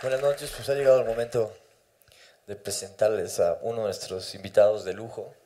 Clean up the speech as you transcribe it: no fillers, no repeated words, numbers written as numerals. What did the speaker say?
Buenas noches, pues ha llegado el momento de presentarles a uno de nuestros invitados de lujo.